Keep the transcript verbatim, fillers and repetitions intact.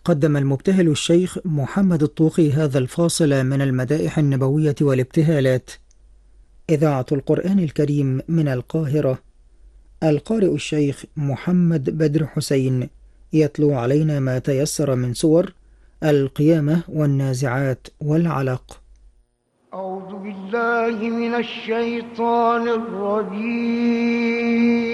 قدم المبتهل الشيخ محمد الطوخي هذا الفاصل من المدائح النبوية والابتهالات. إذاعة القرآن الكريم من القاهرة. القارئ الشيخ محمد بدر حسين يتلو علينا ما تيسر من سور القيامة والنازعات والعلق. أعوذ بالله من الشيطان الرجيم.